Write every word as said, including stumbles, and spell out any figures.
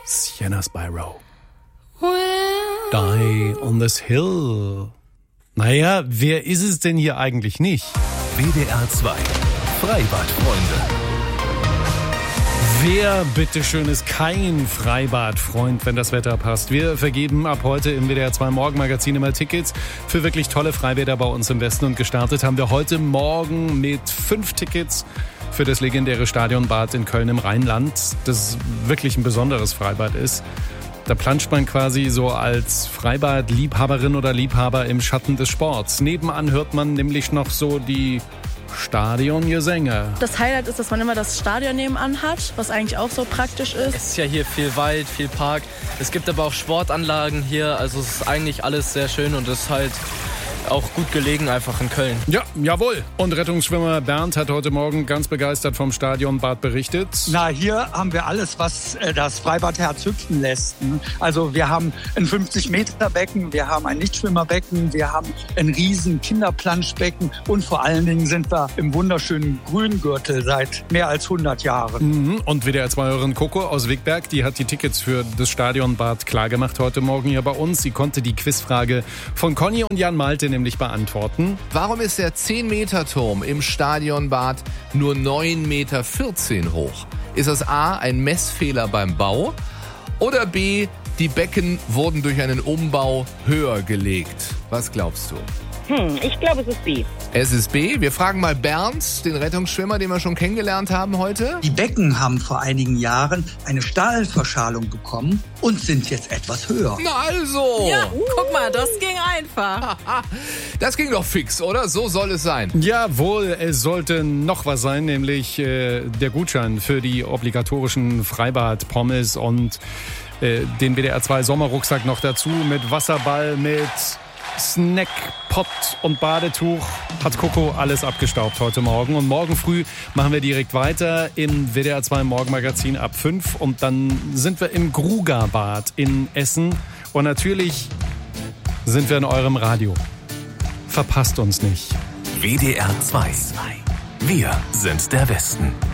Sienna Spyro. Die on this hill. Naja, wer ist es denn hier eigentlich nicht? W D R zwei Freibadfreunde. Wer bitteschön ist kein Freibadfreund, wenn das Wetter passt? Wir vergeben ab heute im W D R zwei Morgenmagazin immer Tickets für wirklich tolle Freibäder bei uns im Westen. Und gestartet haben wir heute Morgen mit fünf Tickets für das legendäre Stadionbad in Köln im Rheinland, das wirklich ein besonderes Freibad ist. Da planscht man quasi so als Freibad-Liebhaberin oder Liebhaber im Schatten des Sports. Nebenan hört man nämlich noch so die Stadiongesänge. Das Highlight ist, dass man immer das Stadion nebenan hat, was eigentlich auch so praktisch ist. Es ist ja hier viel Wald, viel Park. Es gibt aber auch Sportanlagen hier. Also es ist eigentlich alles sehr schön und es ist halt auch gut gelegen einfach in Köln. Ja, jawohl. Und Rettungsschwimmer Bernd hat heute Morgen ganz begeistert vom Stadionbad berichtet. Na, hier haben wir alles, was äh, das Freibadherz hüpfen lässt. Also wir haben ein fünfzig Meter Becken, wir haben ein Nichtschwimmerbecken, wir haben ein riesen Kinderplanschbecken und vor allen Dingen sind wir im wunderschönen Grüngürtel seit mehr als hundert Jahren. Mhm. Und W D R zwei-Hörerin Coco aus Wegberg, die hat die Tickets für das Stadionbad klargemacht heute Morgen hier bei uns. Sie konnte die Quizfrage von Conny und Jan Malte nämlich beantworten. Warum ist der zehn Meter Turm im Stadionbad nur neun Meter vierzehn hoch? Ist das A, ein Messfehler beim Bau? Oder B, die Becken wurden durch einen Umbau höher gelegt? Was glaubst du? Hm, ich glaube, es ist B. Es ist B. Wir fragen mal Bernd, den Rettungsschwimmer, den wir schon kennengelernt haben heute. Die Becken haben vor einigen Jahren eine Stahlverschalung bekommen und sind jetzt etwas höher. Na also! Ja, guck mal, das ging einfach. Das ging doch fix, oder? So soll es sein. Jawohl, es sollte noch was sein, nämlich äh, der Gutschein für die obligatorischen Freibad-Pommes und äh, den W D R zwei Sommerrucksack noch dazu mit Wasserball, mit Snack, Pott und Badetuch. Hat Coco alles abgestaubt heute Morgen. Und morgen früh machen wir direkt weiter im W D R zwei Morgenmagazin ab fünf. Und dann sind wir im Grugerbad in Essen. Und natürlich sind wir in eurem Radio. Verpasst uns nicht. W D R zwei. Wir sind der Westen.